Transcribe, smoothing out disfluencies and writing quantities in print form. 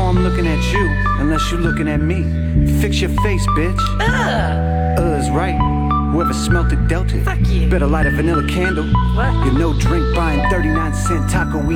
I'm looking at you, unless you looking at me. Fix your face, bitch. Is right. Whoever smelt it dealt it. Fuck you. Better light a vanilla candle. What? You know drink buying 39-cent taco. We